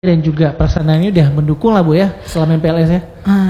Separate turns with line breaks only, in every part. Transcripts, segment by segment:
dan juga perasaannya udah mendukung lah Bu ya selama MPLS ya.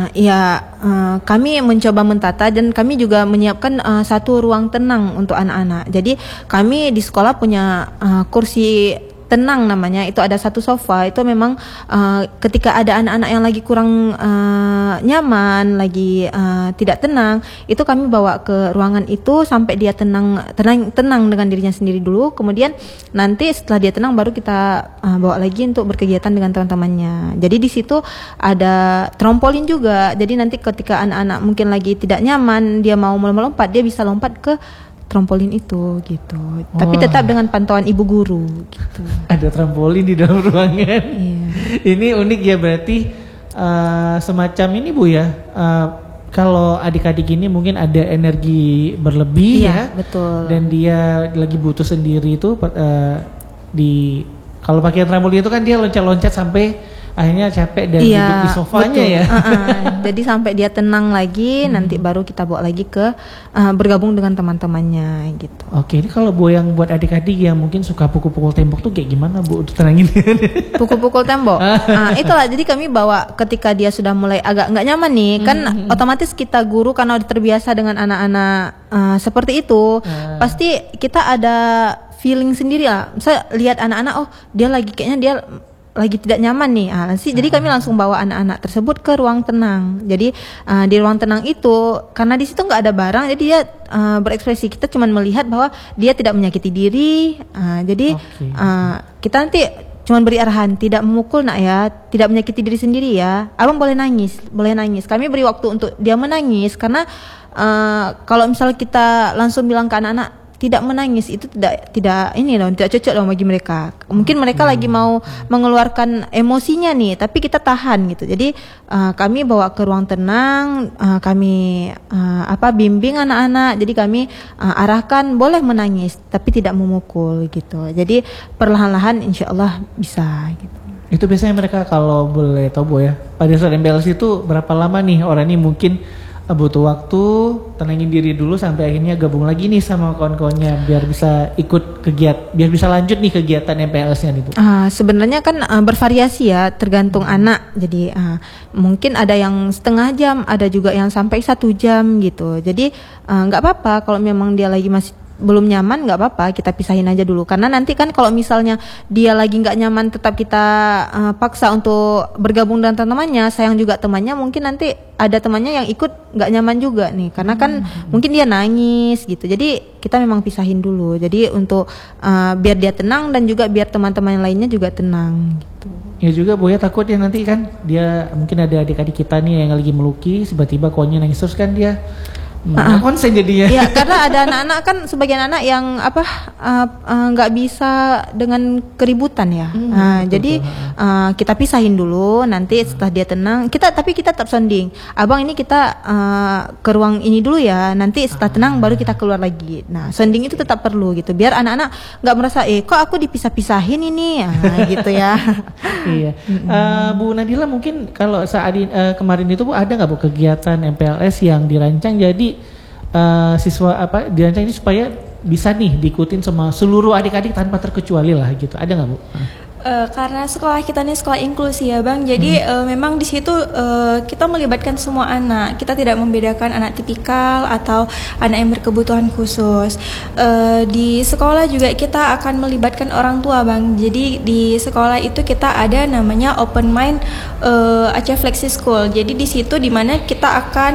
Kami mencoba mentata dan kami juga menyiapkan satu ruang tenang untuk anak-anak. Jadi kami di sekolah punya kursi tenang namanya, itu ada satu sofa. Itu memang ketika ada anak-anak yang lagi kurang nyaman, lagi tidak tenang, itu kami bawa ke ruangan itu sampai dia tenang dengan dirinya sendiri dulu. Kemudian nanti setelah dia tenang baru kita bawa lagi untuk berkegiatan dengan teman-temannya. Jadi di situ ada trampolin juga. Jadi nanti ketika anak-anak mungkin lagi tidak nyaman, dia mau melompat, dia bisa lompat ke trampolin itu gitu. Tapi tetap dengan pantauan ibu guru gitu.
Ada trampolin di dalam ruangan.
Iya.
Ini unik ya, berarti semacam ini Bu ya. Kalau adik-adik ini mungkin ada energi berlebih ya.
Betul.
Dan dia lagi butuh sendiri itu kalau pakai trampolin itu kan dia loncat-loncat sampai akhirnya capek dan duduk di sofanya ya.
Jadi sampai dia tenang lagi, nanti baru kita bawa lagi ke bergabung dengan teman-temannya gitu.
Oke, ini kalau Bu yang buat adik-adik yang mungkin suka pukul-pukul tembok tuh kayak gimana Bu untuk tenangin?
Pukul-pukul tembok. Itulah, jadi kami bawa ketika dia sudah mulai agak nggak nyaman nih, kan otomatis kita guru karena udah terbiasa dengan anak-anak seperti itu, pasti kita ada feeling sendiri lah. Saya lihat anak-anak, oh dia lagi kayaknya dia lagi tidak nyaman nih, jadi kami langsung bawa anak-anak tersebut ke ruang tenang. Jadi di ruang tenang itu karena di situ nggak ada barang, jadi dia berekspresi, kita cuma melihat bahwa dia tidak menyakiti diri. Jadi kita nanti cuma beri arahan, tidak memukul nak ya, tidak menyakiti diri sendiri ya. Abang boleh nangis. Kami beri waktu untuk dia menangis karena kalau misalnya kita langsung bilang ke anak-anak tidak menangis, itu tidak cocok dong bagi mereka. Mungkin mereka lagi mau mengeluarkan emosinya nih, tapi kita tahan gitu. Jadi kami bawa ke ruang tenang, kami bimbing anak-anak. Jadi kami arahkan boleh menangis, tapi tidak memukul gitu. Jadi perlahan-lahan insya Allah bisa gitu.
Itu biasanya mereka kalau boleh tahu Bu ya, pada saat MPLS itu berapa lama nih orang ini mungkin butuh waktu tenangin diri dulu sampai akhirnya gabung lagi nih sama kawan-kawannya biar bisa ikut biar bisa lanjut nih kegiatan MPLS-nya nih Bu?
Sebenarnya kan bervariasi ya, tergantung anak. Jadi mungkin ada yang setengah jam, ada juga yang sampai 1 jam gitu. Jadi nggak apa-apa kalau memang dia lagi masih belum nyaman, nggak apa-apa, kita pisahin aja dulu. Karena nanti kan kalau misalnya dia lagi nggak nyaman, tetap kita paksa untuk bergabung dengan teman-temannya, sayang juga temannya, mungkin nanti ada temannya yang ikut nggak nyaman juga nih, karena kan mungkin dia nangis gitu. Jadi kita memang pisahin dulu. Jadi untuk biar dia tenang dan juga biar teman-teman yang lainnya juga tenang gitu.
Ya juga Bu ya, takut ya nanti kan dia mungkin ada adik-adik kita nih yang lagi melukis, tiba-tiba kawannya nangis terus kan dia konsen jadinya. Ya,
karena ada anak-anak kan, sebagian anak yang nggak bisa dengan keributan ya. Jadi kita pisahin dulu. Nanti setelah dia tenang, tapi kita tetap sounding. Abang ini kita ke ruang ini dulu ya. Nanti setelah tenang baru kita keluar lagi. Nah, sounding itu tetap perlu gitu. Biar anak-anak nggak merasa kok aku dipisah-pisahin ini, gitu ya.
Iya. Bu Nadila, mungkin kalau saat kemarin itu Bu, ada nggak Bu kegiatan MPLS yang dirancang jadi siswa dirancang ini supaya bisa nih diikutin sama seluruh adik-adik tanpa terkecuali lah gitu, ada nggak Bu?
Karena sekolah kita ini sekolah inklusi ya Bang, jadi memang di situ kita melibatkan semua anak. Kita tidak membedakan anak tipikal atau anak yang berkebutuhan khusus. Di sekolah juga kita akan melibatkan orang tua Bang. Jadi di sekolah itu kita ada namanya Open Mind Aceh Flexi School. Jadi di situ dimana kita akan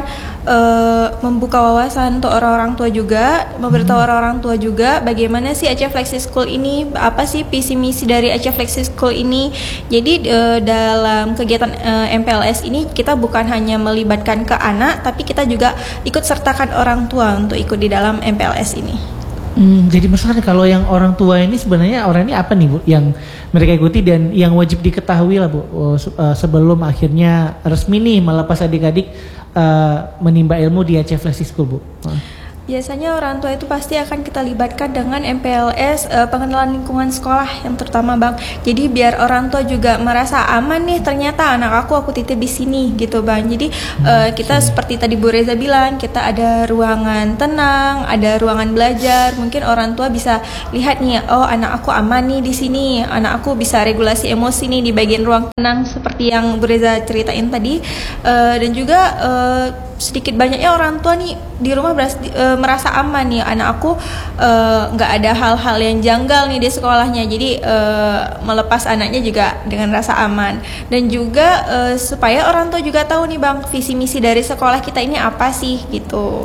membuka wawasan untuk orang-orang tua juga, memberitahu orang-orang tua juga bagaimana sih Aceh Flexi School ini, apa sih visi misi dari Aceh Flexi School ini. Jadi dalam kegiatan MPLS ini kita bukan hanya melibatkan ke anak, tapi kita juga ikut sertakan orang tua untuk ikut di dalam MPLS ini.
Jadi misalnya kalau yang orang tua ini sebenarnya orang ini apa nih Bu yang mereka ikuti dan yang wajib diketahui lah Bu sebelum akhirnya resmi nih melepas adik-adik menimba ilmu di Aceh Flexi School Bu?
Biasanya orang tua itu pasti akan kita libatkan dengan MPLS, pengenalan lingkungan sekolah yang terutama Bang. Jadi biar orang tua juga merasa aman nih, ternyata anak aku titip di sini gitu Bang. Jadi kita seperti tadi Bu Reza bilang, kita ada ruangan tenang, ada ruangan belajar. Mungkin orang tua bisa lihat nih, oh anak aku aman nih di sini, anak aku bisa regulasi emosi nih di bagian ruang tenang seperti yang Bu Reza ceritain tadi. Dan juga sedikit banyaknya orang tua nih di rumah merasa aman nih, anak aku nggak ada hal-hal yang janggal nih di sekolahnya, jadi melepas anaknya juga dengan rasa aman. Dan juga supaya orang tua juga tahu nih Bang, visi misi dari sekolah kita ini apa sih gitu.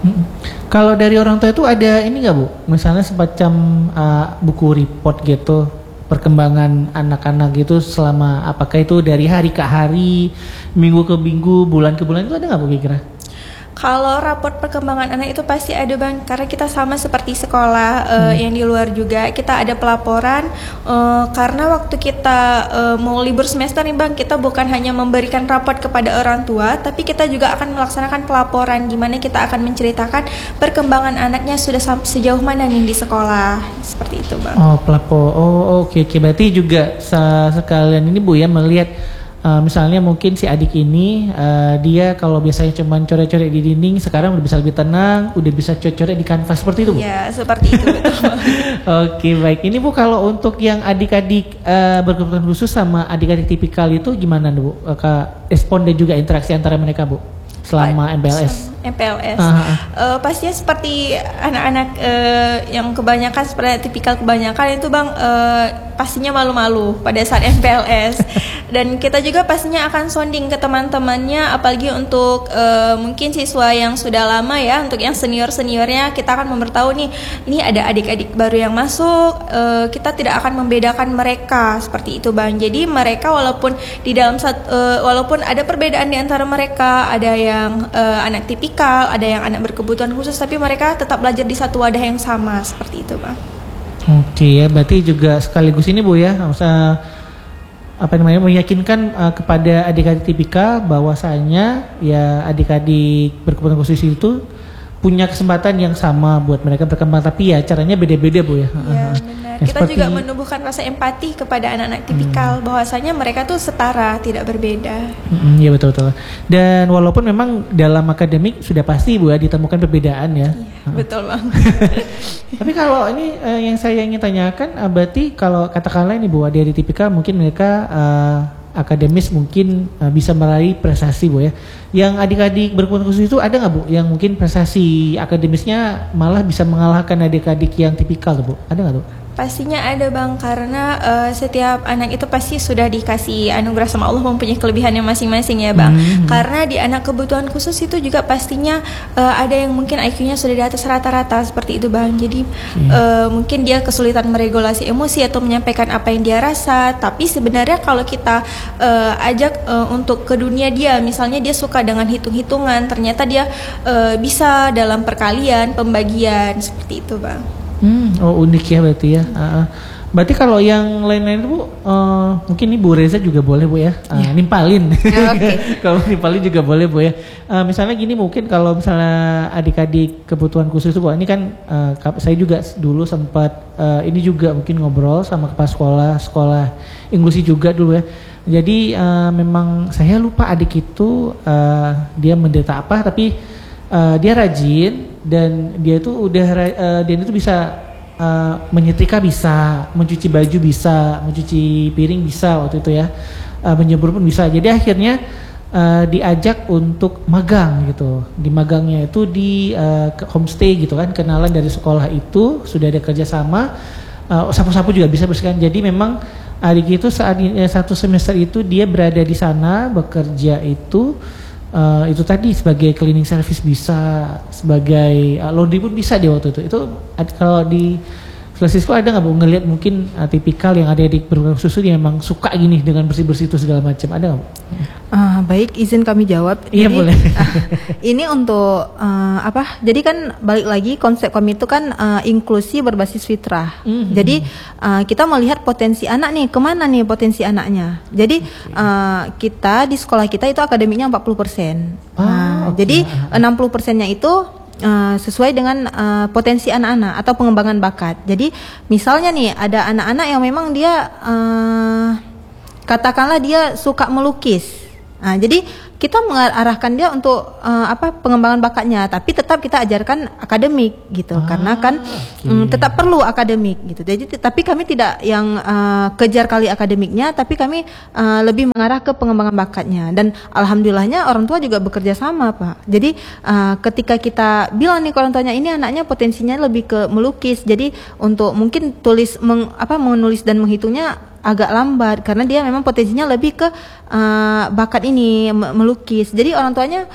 Kalau dari orang tua itu ada ini nggak Bu, misalnya semacam buku report gitu perkembangan anak-anak gitu selama, apakah itu dari hari ke hari, minggu ke minggu, bulan ke bulan, itu ada nggak Bu kira-kira?
Kalau raport perkembangan anak itu pasti ada Bang, karena kita sama seperti sekolah yang di luar juga, kita ada pelaporan karena waktu kita mau libur semester nih Bang, kita bukan hanya memberikan raport kepada orang tua, tapi kita juga akan melaksanakan pelaporan di mana kita akan menceritakan perkembangan anaknya sudah sejauh mana nih di sekolah, seperti itu Bang.
Oh pelapor, oke. Berarti juga sekalian ini Bu ya melihat misalnya mungkin si adik ini dia kalau biasanya cuma coret-coret di dinding, sekarang udah bisa lebih tenang, udah bisa coret-coret di kanvas, seperti itu Bu?
Ya seperti itu betul.
Oke baik, ini Bu kalau untuk yang adik-adik berkebutuhan khusus sama adik-adik tipikal itu gimana Bu? Respon dan juga interaksi antara mereka Bu selama MPLS?
Pastinya seperti anak-anak yang kebanyakan seperti tipikal kebanyakan itu Bang, pastinya malu-malu pada saat MPLS. Dan kita juga pastinya akan sounding ke teman-temannya, apalagi untuk mungkin siswa yang sudah lama ya, untuk yang senior-seniornya kita akan memberitahu nih, ini ada adik-adik baru yang masuk, kita tidak akan membedakan mereka, seperti itu Bang. Jadi mereka walaupun di dalam walaupun ada perbedaan di antara mereka, ada yang anak tipikal, ada yang anak berkebutuhan khusus, tapi mereka tetap belajar di satu wadah yang sama, seperti itu Bang.
Oke ya, berarti juga sekaligus ini Bu ya, meyakinkan kepada adik-adik tipikal bahwasanya ya adik-adik berkebutuhan khusus itu punya kesempatan yang sama buat mereka berkembang, tapi ya caranya beda-beda Bu ya.
Iya benar. Kita juga menumbuhkan rasa empati kepada anak-anak tipikal, bahwasanya mereka tuh setara, tidak berbeda.
Iya betul. Dan walaupun memang dalam akademik sudah pasti Bu ya ditemukan perbedaan ya.
Iya, betul Bang.
Tapi kalau ini yang saya ingin tanyakan, berarti kalau katakanlah ini Bu, dari tipikal mungkin mereka akademis mungkin bisa meraih prestasi Bu ya. Yang adik-adik berkebutuhan khusus itu ada nggak Bu yang mungkin prestasi akademisnya malah bisa mengalahkan adik-adik yang tipikal tuh Bu? Ada nggak tuh?
Pastinya ada Bang, karena setiap anak itu pasti sudah dikasih anugerah sama Allah, mempunyai kelebihannya masing-masing ya Bang. Karena di anak kebutuhan khusus itu juga pastinya ada yang mungkin IQ-nya sudah di atas rata-rata, seperti itu Bang. Jadi mungkin dia kesulitan meregulasi emosi atau menyampaikan apa yang dia rasa. Tapi sebenarnya kalau kita ajak untuk ke dunia dia, misalnya dia suka dengan hitung-hitungan, ternyata dia bisa dalam perkalian, pembagian, seperti itu Bang.
Unik ya berarti ya. Berarti kalau yang lain-lain itu Bu, mungkin ini Bu Reza juga boleh Bu ya, nimpalin. Kalau nimpalin juga boleh Bu ya. Misalnya gini, mungkin kalau misalnya adik-adik kebutuhan khusus itu Bu, ini kan saya juga dulu sempat ini juga mungkin ngobrol sama kepala sekolah inklusi juga dulu ya. Jadi memang saya lupa adik itu dia menderita apa, tapi dia rajin dan dia itu dia itu bisa menyetrika, bisa mencuci baju, bisa mencuci piring, bisa waktu itu ya, menjemur pun bisa. Jadi akhirnya diajak untuk magang gitu. Di magangnya itu di homestay gitu kan, kenalan dari sekolah itu sudah ada kerjasama, sapu-sapu juga bisa bersihkan. Jadi memang adik itu saat satu semester itu dia berada di sana bekerja itu tadi sebagai cleaning service bisa, sebagai laundry pun bisa dia waktu itu. Itu kalau di Sulawesi ada nggak Bu ngelihat mungkin tipikal yang ada di berkebutuhan khusus yang memang suka gini dengan bersih-bersih itu segala macam, ada nggak Bu?
Baik, izin kami jawab.
Iya boleh.
Ini untuk Jadi kan balik lagi konsep kami itu kan inklusi berbasis fitrah. Jadi kita melihat potensi anak nih, kemana nih potensi anaknya. Jadi kita di sekolah kita itu akademiknya 40%. Jadi 60%-nya itu sesuai dengan potensi anak-anak atau pengembangan bakat. Jadi misalnya nih ada anak-anak yang memang dia katakanlah dia suka melukis. Nah, jadi kita mengarahkan dia untuk pengembangan bakatnya, tapi tetap kita ajarkan akademik gitu, karena kan tetap perlu akademik gitu. Jadi tapi kami tidak yang kejar kali akademiknya, tapi kami lebih mengarah ke pengembangan bakatnya. Dan alhamdulillahnya orang tua juga bekerja sama, Pak. Jadi ketika kita bilang nih ke orang tuanya, ini anaknya potensinya lebih ke melukis, jadi untuk mungkin menulis dan menghitungnya agak lambat karena dia memang potensinya lebih ke bakat ini melukis. Jadi orang tuanya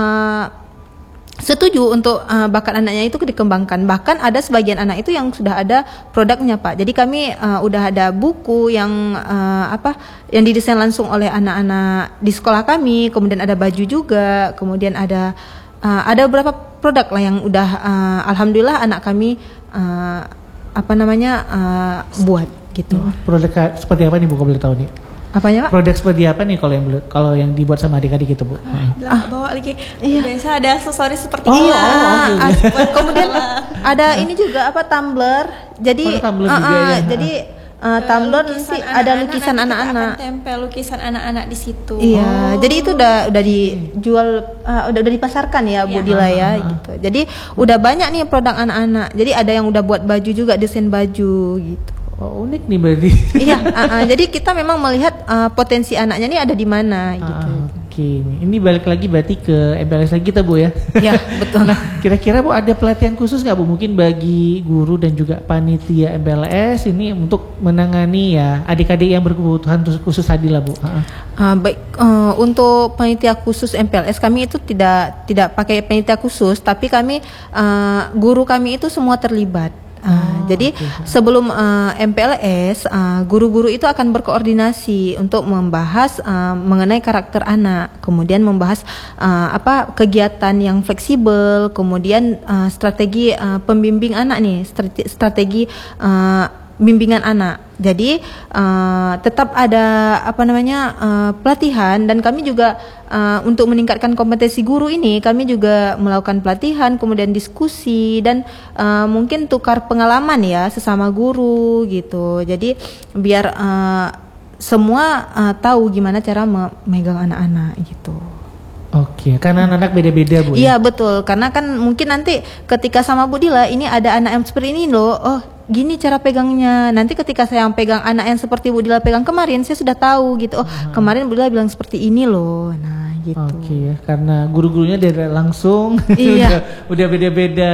setuju untuk bakat anaknya itu dikembangkan. Bahkan ada sebagian anak itu yang sudah ada produknya, Pak. Jadi kami udah ada buku yang yang didesain langsung oleh anak-anak di sekolah kami. Kemudian ada baju juga. Kemudian ada beberapa produk lah yang udah alhamdulillah anak kami buat. Gitu.
Produk seperti apa nih Bu, kalau boleh tahu nih?
Apanya, Pak?
Produk seperti apa nih kalau yang dibuat sama adik-adik itu, Bu?
Bawa lagi. Iya. Biasa ada aksesoris seperti
ini.
Kemudian ada ini juga tumbler. Jadi
tumbler juga ya.
Jadi tumbler nanti ada lukisan anak-anak.
Tempel lukisan anak-anak di situ.
Iya, jadi itu udah dijual, udah dipasarkan ya, Bu Dila ya, gitu. Jadi udah banyak nih produk anak-anak. Jadi ada yang udah buat baju juga, desain baju gitu.
Oh, unik nih berarti.
Iya, jadi kita memang melihat potensi anaknya ini ada di mana gitu.
Oke, ini balik lagi berarti ke MPLS lagi kita, Bu ya.
Iya, betul.
Nah, kira-kira Bu ada pelatihan khusus nggak, Bu, mungkin bagi guru dan juga panitia MPLS ini untuk menangani ya adik-adik yang berkebutuhan khusus tadi lah, Bu.
Baik, untuk panitia khusus MPLS kami itu tidak pakai panitia khusus, tapi kami guru kami itu semua terlibat. Jadi sebelum MPLS, guru-guru itu akan berkoordinasi untuk membahas mengenai karakter anak, kemudian membahas kegiatan yang fleksibel, kemudian strategi pembimbing anak nih, strategi bimbingan anak. Jadi tetap ada pelatihan, dan kami juga untuk meningkatkan kompetensi guru ini kami juga melakukan pelatihan, kemudian diskusi dan mungkin tukar pengalaman ya sesama guru gitu. Jadi biar semua tahu gimana cara memegang anak-anak gitu.
Oke, karena anak beda-beda, Bu.
Iya, betul. Karena kan mungkin nanti ketika sama Bu Dila ini ada anak yang seperti ini loh. Oh, gini cara pegangnya. Nanti ketika saya pegang anak yang seperti Bu Dila pegang kemarin, saya sudah tahu gitu. Oh, kemarin Bu Dila bilang seperti ini loh. Nah, gitu.
Oke ya, karena guru-gurunya dari langsung
iya.
udah beda-beda,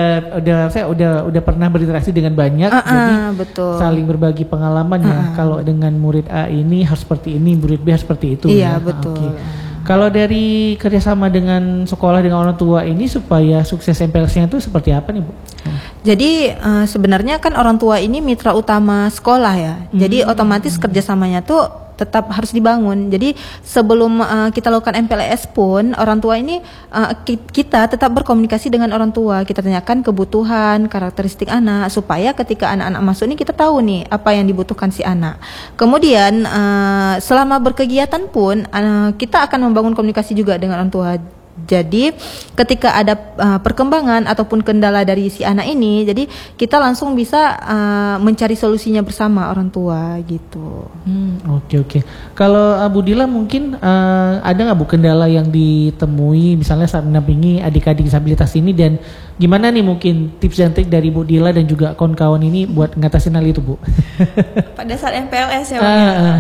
udah pernah berinteraksi dengan banyak, jadi
betul.
saling berbagi pengalaman ya. Kalau dengan murid A ini harus seperti ini, murid B harus seperti itu.
Iya,
ya.
betul.
Kalau dari kerjasama dengan sekolah dengan orang tua ini supaya sukses MPLS-nya itu seperti apa nih, Bu?
Jadi sebenarnya kan orang tua ini mitra utama sekolah ya. Jadi otomatis kerjasamanya tuh tetap harus dibangun. Jadi sebelum kita lakukan MPLS pun orang tua ini kita tetap berkomunikasi dengan orang tua. Kita tanyakan kebutuhan, karakteristik anak supaya ketika anak-anak masuk ini kita tahu nih apa yang dibutuhkan si anak. Kemudian selama berkegiatan pun kita akan membangun komunikasi juga dengan orang tua. Jadi ketika ada perkembangan ataupun kendala dari si anak ini, jadi kita langsung bisa mencari solusinya bersama orang tua gitu.
Oke. Kalau Bu Dila mungkin ada nggak, Bu, kendala yang ditemui misalnya saat mendampingi adik-adik disabilitas ini, dan gimana nih mungkin tips dan trik dari Bu Dila dan juga kawan-kawan ini buat ngatasin hal itu, Bu?
Pada saat MPLS ya,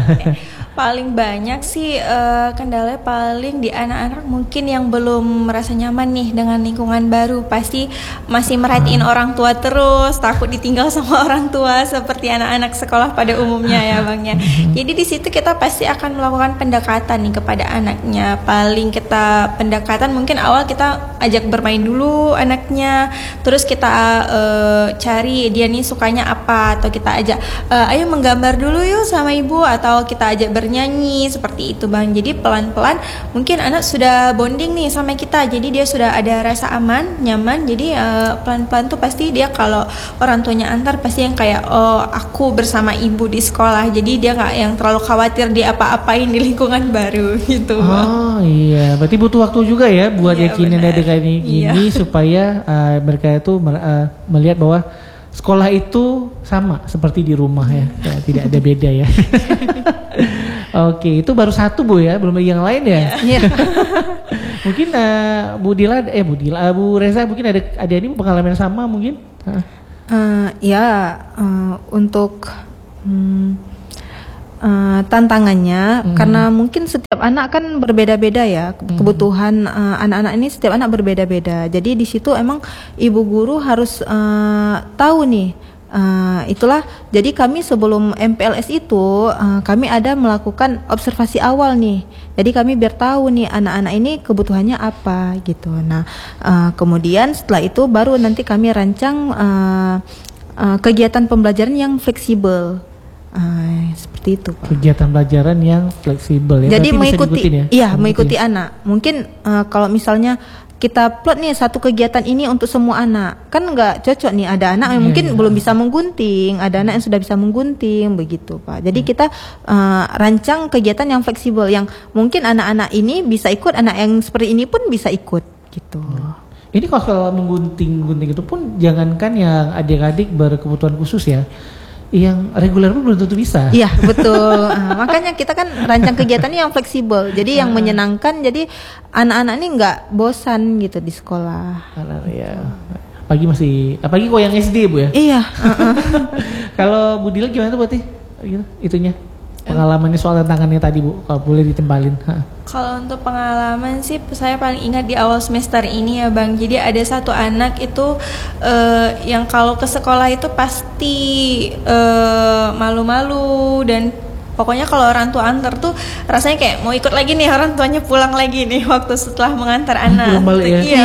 paling banyak sih kendala paling di anak-anak mungkin yang belum merasa nyaman nih dengan lingkungan baru, pasti masih merhatiin orang tua terus, takut ditinggal sama orang tua seperti anak-anak sekolah pada umumnya ya, Bang ya. Jadi di situ kita pasti akan melakukan pendekatan nih kepada anaknya. Paling kita pendekatan mungkin awal kita ajak bermain dulu anaknya, terus kita cari dia nih sukanya apa, atau kita ajak ayo menggambar dulu yuk sama ibu, atau kita ajak bernyanyi seperti itu Bang. Jadi pelan-pelan mungkin anak sudah bonding nih sama kita, jadi dia sudah ada rasa aman, nyaman. Jadi pelan-pelan tuh pasti dia kalau orang tuanya antar pasti yang kayak oh aku bersama ibu di sekolah, jadi dia nggak yang terlalu khawatir dia apa-apain di lingkungan baru gitu Bang.
Oh iya, berarti butuh waktu juga ya buat yakinin ada kayak gini supaya mereka itu melihat bahwa sekolah itu sama seperti di rumah ya, tidak ada beda ya. Oke, itu baru satu Bu ya, belum yang lain ya.
Iya.
Mungkin Bu Reza mungkin ada ini pengalaman sama mungkin.
Untuk tantangannya karena mungkin setiap anak kan berbeda-beda ya, kebutuhan anak-anak ini setiap anak berbeda-beda. Jadi di situ emang ibu guru harus tahu nih. Itulah jadi kami sebelum MPLS itu kami ada melakukan observasi awal nih. Jadi kami biar tahu nih anak-anak ini kebutuhannya apa gitu. Nah kemudian setelah itu baru nanti kami rancang kegiatan pembelajaran yang fleksibel. Seperti itu Pak.
Kegiatan pelajaran yang fleksibel ya.
Jadi
berarti
mengikuti,
ya?
Mengikuti anak. Mungkin kalau misalnya kita plot nih satu kegiatan ini untuk semua anak, kan nggak cocok nih. Ada anak yang mungkin belum bisa menggunting, ada anak yang sudah bisa menggunting, begitu Pak. Jadi kita rancang kegiatan yang fleksibel, yang mungkin anak-anak ini bisa ikut, anak yang seperti ini pun bisa ikut, gitu.
Ini kalau menggunting itu pun jangankan yang adik-adik berkebutuhan khusus ya, yang reguler pun belum tentu bisa. Iya
betul. Makanya kita kan rancang kegiatannya yang fleksibel, jadi yang menyenangkan, jadi anak-anak ini nggak bosan gitu di sekolah.
Ya. Apalagi kok yang SD Bu ya.
Iya.
Kalau Bu Dila gimana tuh berarti itunya pengalamannya soal tantangannya tadi Bu, kalau boleh ditembalin.
Kalau untuk pengalaman sih saya paling ingat di awal semester ini ya Bang. Jadi ada satu anak itu yang kalau ke sekolah itu pasti malu-malu, dan pokoknya kalau orang tua antar tuh rasanya kayak mau ikut lagi nih, orang tuanya pulang lagi nih waktu setelah mengantar anak. Iya.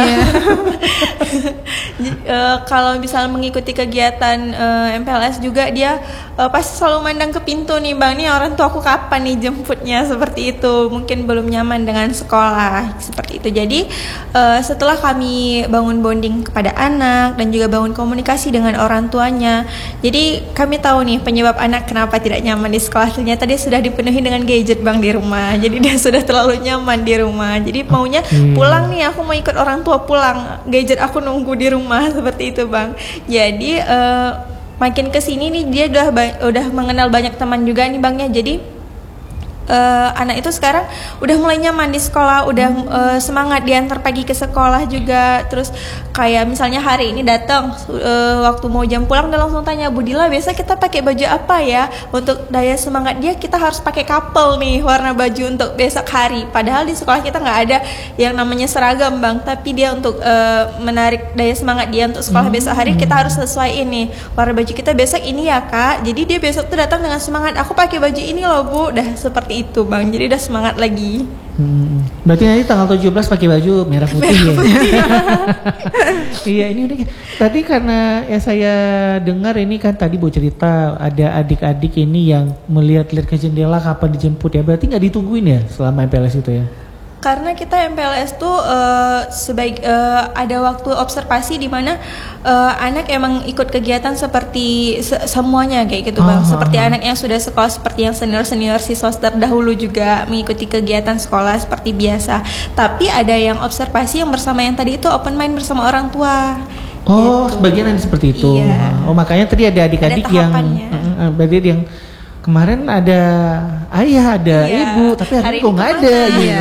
Kalau misalnya mengikuti kegiatan MPLS juga dia pasti selalu mandang ke pintu nih Bang, nih orang tua aku kapan nih jemputnya, seperti itu. Mungkin belum nyaman dengan sekolah seperti itu. Jadi setelah kami bangun bonding kepada anak dan juga bangun komunikasi dengan orang tuanya, jadi kami tahu nih penyebab anak kenapa tidak nyaman di sekolah. Ternyata dia sudah dipenuhi dengan gadget Bang di rumah. Jadi dia sudah terlalu nyaman di rumah. Jadi maunya pulang nih, aku mau ikut orang tua pulang, gadget aku nunggu di rumah, seperti itu Bang. Jadi makin kesini nih dia udah mengenal banyak teman juga nih Bang ya. Jadi anak itu sekarang udah mulai nyaman di sekolah, udah semangat diantar pagi ke sekolah juga. Terus kayak misalnya hari ini datang waktu mau jam pulang dia langsung tanya, Bu Dila biasa kita pakai baju apa ya? Untuk daya semangat dia kita harus pakai couple nih warna baju untuk besok hari. Padahal di sekolah kita nggak ada yang namanya seragam Bang, tapi dia untuk menarik daya semangat dia untuk sekolah besok hari kita harus sesuaiin nih warna baju kita besok ini ya Kak. Jadi dia besok tuh datang dengan semangat, aku pakai baju ini loh Bu, dah seperti itu Bang, jadi udah semangat lagi.
Berarti nanti tanggal 17 pakai baju merah putih ya. Iya, ini udah. Tadi karena ya saya dengar ini kan tadi Bu cerita ada adik-adik ini yang melihat-lihat ke jendela kapan dijemput ya. Berarti nggak ditungguin ya selama MPLS itu ya?
Karena kita MPLS tuh ada waktu observasi di mana anak emang ikut kegiatan seperti semuanya kayak gitu Bang. Seperti anak yang sudah sekolah seperti yang senior siswa terdahulu juga mengikuti kegiatan sekolah seperti biasa. Tapi ada yang observasi yang bersama yang tadi itu open mind bersama orang tua.
Oh, gitu. Sebagian ada seperti itu. Iya. Oh, makanya tadi ada adik-adik yang berarti yang kemarin ada ayah, ada ibu, tapi hari ini kok nggak ada. Iya.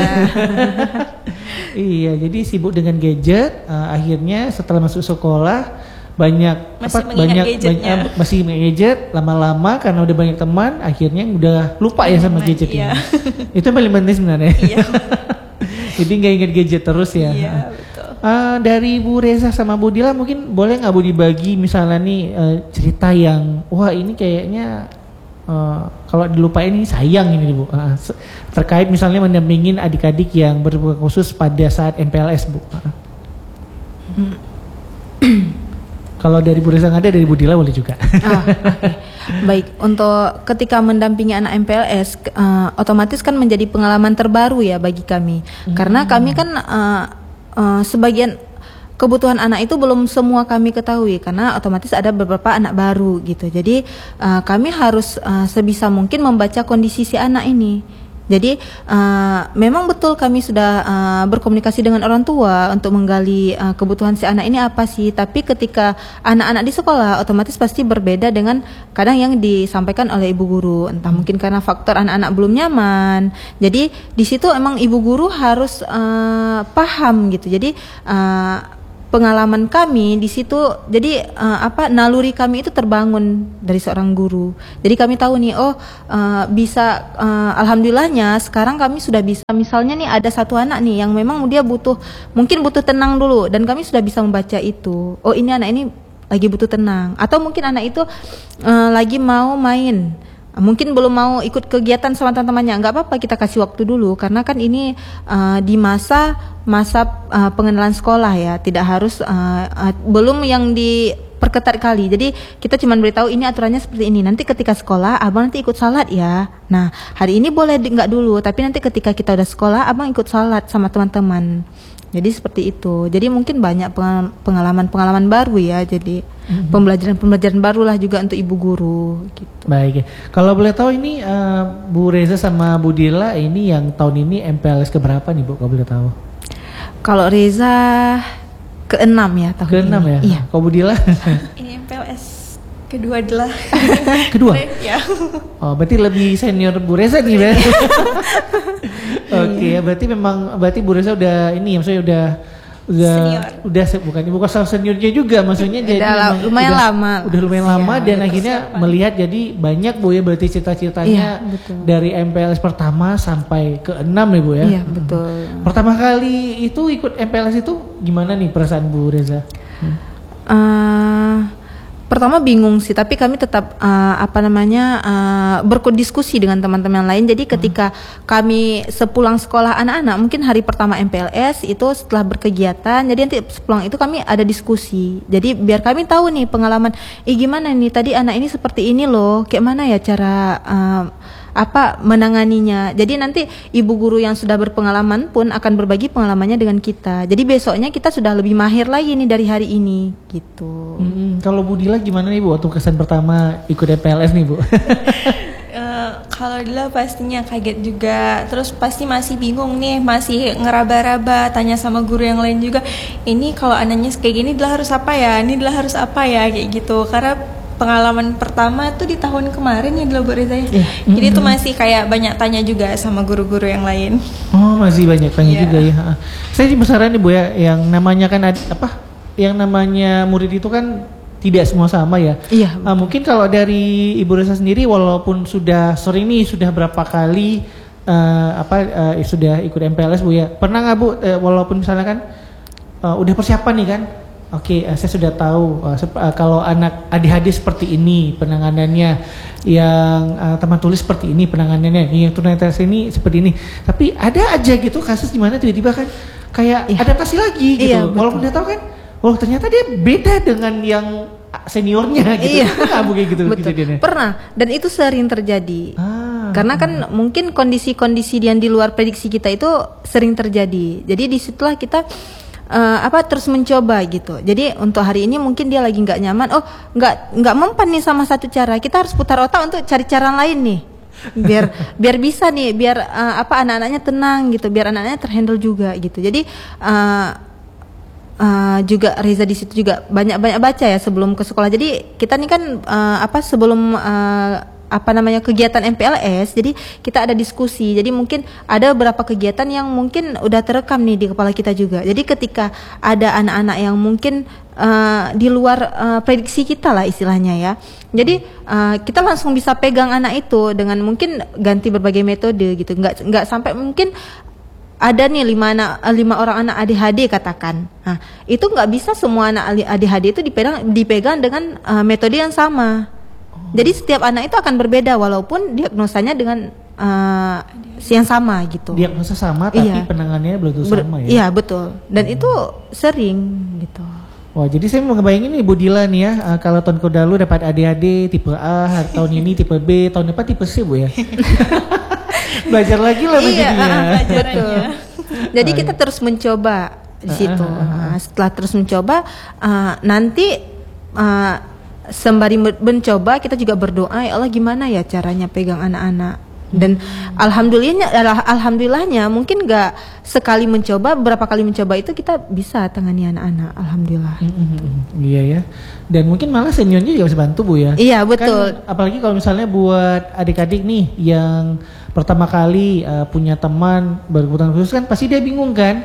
Iya, jadi sibuk dengan gadget. Akhirnya setelah masuk sekolah masih mengingat gadget. Lama-lama karena udah banyak teman, akhirnya udah lupa ya sama gadget ini. Itu yang paling penting sebenarnya. Iya. Jadi nggak ingat gadget terus ya. Iya, betul. Dari Bu Reza sama Bu Dila mungkin boleh nggak Bu dibagi misalnya nih cerita yang wah ini kayaknya kalau dilupain ini sayang ini Bu, terkait misalnya mendampingin adik-adik yang berkebutuhan khusus pada saat MPLS Bu. Kalau dari Bu Reza nggak ada, dari Bu Dila boleh juga.
Baik, untuk ketika mendampingi anak MPLS, otomatis kan menjadi pengalaman terbaru ya bagi kami. Karena kami kan sebagian kebutuhan anak itu belum semua kami ketahui, karena otomatis ada beberapa anak baru gitu. Jadi kami harus sebisa mungkin membaca kondisi si anak ini. Jadi memang betul kami sudah berkomunikasi dengan orang tua untuk menggali kebutuhan si anak ini apa sih. Tapi ketika anak-anak di sekolah otomatis pasti berbeda dengan kadang yang disampaikan oleh ibu guru. Entah mungkin karena faktor anak-anak belum nyaman. Jadi di situ emang ibu guru harus paham gitu. Jadi pengalaman kami di situ, jadi naluri kami itu terbangun dari seorang guru. Jadi kami tahu nih, bisa alhamdulillahnya sekarang kami sudah bisa, misalnya nih ada satu anak nih yang memang dia mungkin butuh tenang dulu, dan kami sudah bisa membaca itu. Oh, ini anak ini lagi butuh tenang, atau mungkin anak itu lagi mau main, mungkin belum mau ikut kegiatan sama teman-temannya. Nggak apa-apa, kita kasih waktu dulu, karena kan ini di masa pengenalan sekolah ya, tidak harus belum yang diperketat kali. Jadi kita cuma beritahu ini aturannya seperti ini. Nanti ketika sekolah abang nanti ikut salat ya. Nah, hari ini boleh nggak dulu, tapi nanti ketika kita udah sekolah abang ikut salat sama teman-teman. Jadi seperti itu. Jadi mungkin banyak pengalaman baru ya. Jadi pembelajaran barulah juga untuk ibu guru gitu.
Baik. Kalau boleh tahu ini Bu Reza sama Bu Dila ini yang tahun ini MPLS keberapa nih Bu, kalau boleh tahu?
Kalau Reza ke-6 ya tahun
ke-6
ini.
Ya?
Iya.
Kalau Bu Dila?
Ini MPLS kedua adalah.
Kedua?
Ya.
Oh, berarti lebih senior Bu Reza nih ya. Oke, berarti Bu Reza udah ini, maksudnya
senior.
bukan seniornya juga, maksudnya jadi
lumayan lama.
Udah lumayan lama dan akhirnya
persiapan.
melihat jadi banyak Bu ya, berarti cita-citanya dari MPLS pertama sampai ke-6 ya Bu ya.
Iya, betul.
Pertama kali itu ikut MPLS itu gimana nih perasaan Bu Reza?
Pertama bingung sih, tapi kami tetap berdiskusi dengan teman-teman lain. Jadi ketika kami sepulang sekolah anak-anak, mungkin hari pertama MPLS itu setelah berkegiatan, jadi nanti sepulang itu kami ada diskusi. Jadi biar kami tahu nih pengalaman, gimana nih tadi anak ini seperti ini loh, kayak mana ya cara menanganinya. Jadi nanti ibu guru yang sudah berpengalaman pun akan berbagi pengalamannya dengan kita. Jadi besoknya kita sudah lebih mahir lagi nih dari hari ini gitu.
Kalau Bu Dila gimana nih Bu waktu kesan pertama ikut MPLS nih Bu?
Kalau Dila pastinya kaget juga, terus pasti masih bingung nih, masih ngeraba-raba, tanya sama guru yang lain juga, ini kalau anaknya kayak gini Dila harus apa ya, ini Dila harus apa ya, kayak gitu. Karena pengalaman pertama tuh di tahun kemarin ya, Dila Bu Reza ya. Jadi itu masih kayak banyak tanya juga sama guru-guru yang lain.
Oh, masih banyak tanya juga ya. Saya sih penasaran nih Bu ya, yang namanya kan yang namanya murid itu kan tidak semua sama ya.
Iya.
Mungkin kalau dari Ibu Reza sendiri, walaupun sudah sering nih, sudah berapa kali sudah ikut MPLS Bu ya, pernah nggak Bu walaupun misalnya kan udah persiapan nih kan, oke, saya sudah tahu kalau anak ADHD seperti ini penanganannya, yang teman tulis seperti ini penanganannya, yang tunanetra ini seperti ini. Tapi ada aja gitu kasus di mana tiba-tiba kan kayak adaptasi lagi gitu.
Iya,
walaupun udah tahu kan, ternyata dia beda dengan yang seniornya gitu.
Iya.
Kayak gitu.
Betul.
Kejadiannya.
Pernah, dan itu sering terjadi. Karena kan mungkin kondisi-kondisi yang di luar prediksi kita itu sering terjadi. Jadi disitulah kita terus mencoba gitu. Jadi untuk hari ini mungkin dia lagi nggak nyaman, nggak mempan nih sama satu cara, kita harus putar otak untuk cari cara lain nih, biar bisa nih, biar anak-anaknya tenang gitu, biar anak-anaknya terhandle juga gitu. Jadi juga Reza di situ juga banyak baca ya sebelum ke sekolah. Jadi kita nih kan sebelum kegiatan MPLS, jadi kita ada diskusi. Jadi mungkin ada beberapa kegiatan yang mungkin udah terekam nih di kepala kita juga. Jadi ketika ada anak-anak yang mungkin di luar prediksi kita lah istilahnya ya, jadi kita langsung bisa pegang anak itu dengan mungkin ganti berbagai metode gitu. Nggak sampai mungkin ada nih 5 orang anak ADHD katakan. Nah, itu nggak bisa semua anak ADHD itu dipegang dengan metode yang sama. Jadi setiap anak itu akan berbeda walaupun diagnosanya dengan yang sama gitu.
Diagnosa sama tapi penanganannya belum tentu sama ya.
Iya, betul. Dan itu sering gitu.
Wah, jadi saya mau ngebayangin nih Bu Dila nih ya, kalau tahun lalu dapat adik-adik tipe A, tahun ini tipe B, tahun depan tipe C Bu ya. Belajar lagi lah begininya.
Betul. Jadi kita terus mencoba di situ. Setelah terus mencoba, nanti sembari mencoba kita juga berdoa, ya Allah gimana ya caranya pegang anak-anak. Dan alhamdulillahnya mungkin nggak sekali mencoba, beberapa kali mencoba itu kita bisa tangani anak-anak, alhamdulillah.
Iya ya. Dan mungkin malah seniornya juga bisa bantu Bu ya.
Iya betul.
Kan, apalagi kalau misalnya buat adik-adik nih yang pertama kali punya teman berkebutuhan khusus kan pasti dia bingung kan.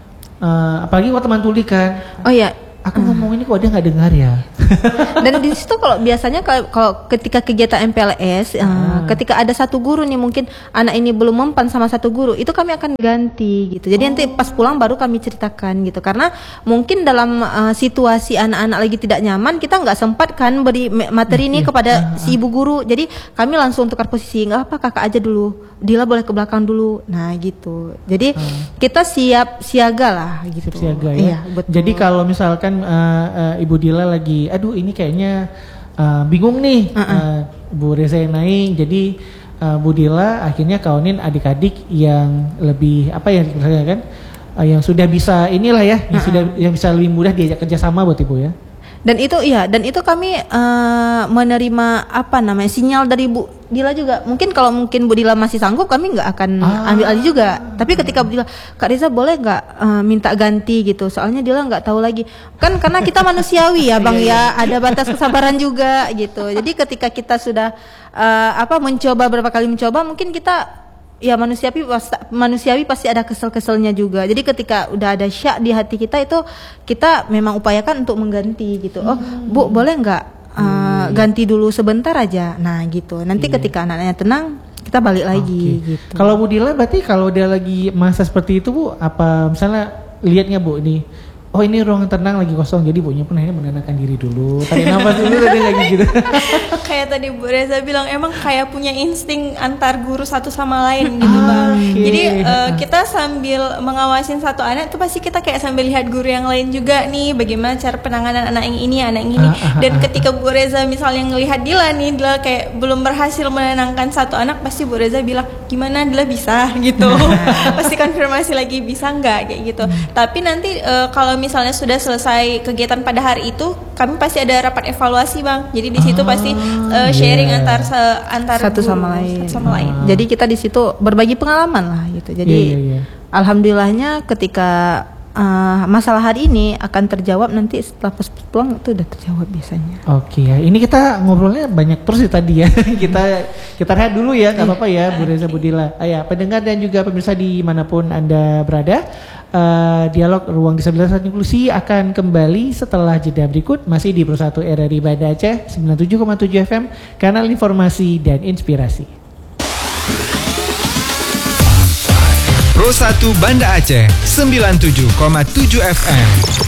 Apalagi kalau teman tuli kan.
Oh iya.
Aku ngomong ini kok dia nggak dengar ya.
Dan di situ kalau biasanya kalau ketika kegiatan MPLS, ketika ada satu guru nih mungkin anak ini belum mempan sama satu guru, itu kami akan ganti gitu. Jadi nanti pas pulang baru kami ceritakan gitu. Karena mungkin dalam situasi anak-anak lagi tidak nyaman, kita nggak sempat kan beri materi ini kepada si ibu guru. Jadi kami langsung tukar posisi, nggak apa kakak aja dulu, Dila boleh ke belakang dulu. Nah gitu. Jadi kita siaga lah gitu.
Siaga ya.
Iya, betul.
Jadi kalau misalkan Ibu Dila lagi, aduh ini kayaknya bingung nih, Bu Reza yang naik, jadi Bu Dila akhirnya kaunin adik-adik yang lebih apa ya misalnya kan, yang sudah bisa inilah ya, yang bisa lebih mudah diajak kerjasama buat Ibu ya.
Dan itu kami menerima sinyal dari Bu Dila juga. Mungkin kalau Bu Dila masih sanggup, kami nggak akan ambil alih juga. Tapi ketika Bu Dila, Kak Reza boleh nggak minta ganti gitu? Soalnya Dila nggak tahu lagi. Kan karena kita manusiawi ya Bang ya, ada batas kesabaran juga gitu. Jadi ketika kita sudah mencoba berapa kali mencoba, mungkin kita ya manusiawi pasti ada kesel-keselnya juga. Jadi ketika udah ada syak di hati kita itu, kita memang upayakan untuk mengganti gitu. Oh Bu boleh nggak ganti dulu sebentar aja. Nah gitu. Nanti ketika anak-anaknya tenang, kita balik lagi gitu.
Kalau Bu Dila berarti kalau dia lagi masa seperti itu Bu, apa misalnya lihatnya Bu ini, oh ini ruang tenang lagi kosong, jadi Bunya pun akhirnya menenangkan diri dulu, tarik nafas dulu tadi lagi gitu.
Kayak tadi Bu Reza bilang, emang kayak punya insting antar guru satu sama lain gitu Bang.
Okay.
Jadi kita sambil mengawasin satu anak itu pasti kita kayak sambil lihat guru yang lain juga nih, bagaimana cara penanganan anak yang ini. Dan ketika Bu Reza misalnya ngelihat Dila nih, Dila kayak belum berhasil menenangkan satu anak, pasti Bu Reza bilang gimana Dila bisa gitu. Pasti konfirmasi lagi bisa nggak kayak gitu. Tapi nanti kalau misalnya sudah selesai kegiatan pada hari itu, kami pasti ada rapat evaluasi Bang. Jadi di situ pasti sharing antar
satu sama lain. Jadi kita di situ berbagi pengalaman lah gitu. Jadi alhamdulillahnya ketika masalah hari ini akan terjawab nanti setelah pas pulang itu udah terjawab biasanya.
Oke ya, ini kita ngobrolnya banyak terus tadi ya. kita rehat dulu ya, nggak apa-apa ya Bu Reza, Bu Dila. Pendengar dan juga pemirsa dimanapun Anda berada, dialog Ruang Disabilitas dan Inklusi akan kembali setelah jeda berikut, masih di Pro 1 RRI Banda Aceh 97,7 FM, kanal informasi dan inspirasi.
Pro 1 Banda Aceh 97,7 FM.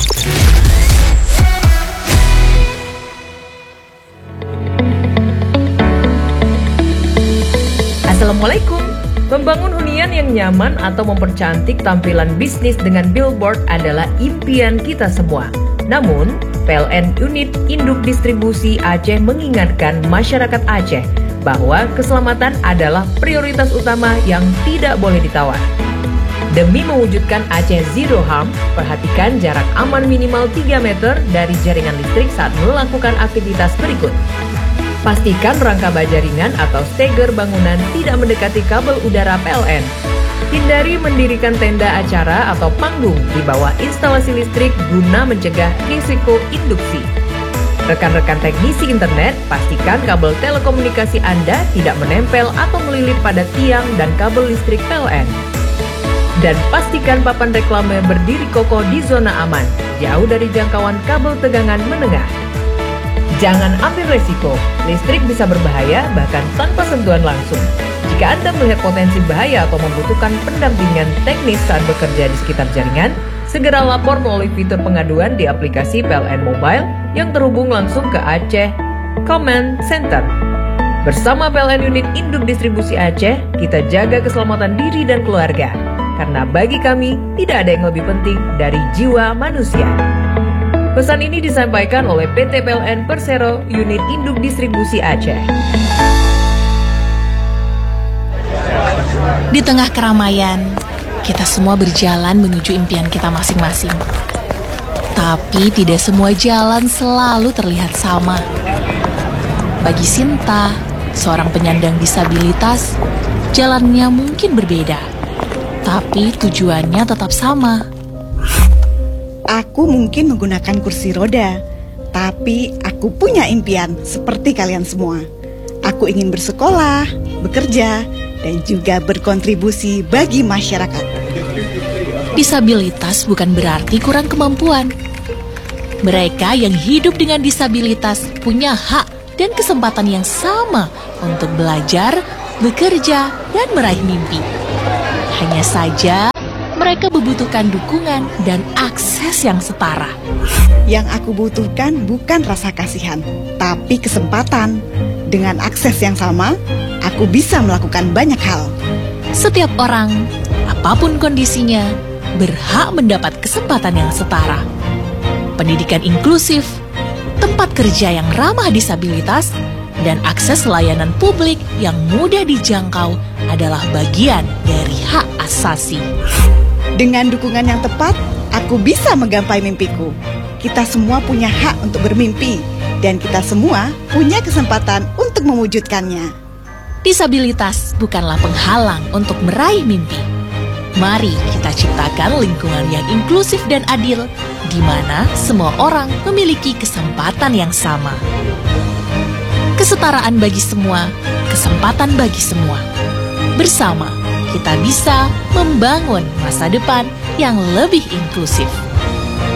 Assalamualaikum. Membangun hunian yang nyaman atau mempercantik tampilan bisnis dengan billboard adalah impian kita semua. Namun, PLN Unit Induk Distribusi Aceh mengingatkan masyarakat Aceh bahwa keselamatan adalah prioritas utama yang tidak boleh ditawar. Demi mewujudkan Aceh Zero Harm, perhatikan jarak aman minimal 3 meter dari jaringan listrik saat melakukan aktivitas berikut. Pastikan rangka baja ringan atau steger bangunan tidak mendekati kabel udara PLN. Hindari mendirikan tenda acara atau panggung di bawah instalasi listrik guna mencegah risiko induksi. Rekan-rekan teknisi internet, pastikan kabel telekomunikasi Anda tidak menempel atau melilit pada tiang dan kabel listrik PLN. Dan pastikan papan reklame berdiri kokoh di zona aman, jauh dari jangkauan kabel tegangan menengah. Jangan ambil resiko, listrik bisa berbahaya bahkan tanpa sentuhan langsung. Jika Anda melihat potensi bahaya atau membutuhkan pendampingan teknis saat bekerja di sekitar jaringan, segera lapor melalui fitur pengaduan di aplikasi PLN Mobile yang terhubung langsung ke Aceh Command Center. Bersama PLN Unit Induk Distribusi Aceh, kita jaga keselamatan diri dan keluarga. Karena bagi kami, tidak ada yang lebih penting dari jiwa manusia. Pesan ini disampaikan oleh PT PLN Persero, Unit Induk Distribusi Aceh.
Di tengah keramaian, kita semua berjalan menuju impian kita masing-masing. Tapi tidak semua jalan selalu terlihat sama. Bagi Sinta, seorang penyandang disabilitas, jalannya mungkin berbeda, tapi tujuannya tetap sama.
Aku mungkin menggunakan kursi roda, tapi aku punya impian seperti kalian semua. Aku ingin bersekolah, bekerja, dan juga berkontribusi bagi masyarakat.
Disabilitas bukan berarti kurang kemampuan. Mereka yang hidup dengan disabilitas punya hak dan kesempatan yang sama untuk belajar, bekerja, dan meraih mimpi. Hanya saja, mereka membutuhkan dukungan dan akses yang setara.
Yang aku butuhkan bukan rasa kasihan, tapi kesempatan. Dengan akses yang sama, aku bisa melakukan banyak hal.
Setiap orang, apapun kondisinya, berhak mendapat kesempatan yang setara. Pendidikan inklusif, tempat kerja yang ramah disabilitas, dan akses layanan publik yang mudah dijangkau adalah bagian dari hak asasi.
Dengan dukungan yang tepat, aku bisa menggapai mimpiku. Kita semua punya hak untuk bermimpi, dan kita semua punya kesempatan untuk mewujudkannya.
Disabilitas bukanlah penghalang untuk meraih mimpi. Mari kita ciptakan lingkungan yang inklusif dan adil, di mana semua orang memiliki kesempatan yang sama. Kesetaraan bagi semua, kesempatan bagi semua. Bersama, kita bisa membangun masa depan yang lebih inklusif.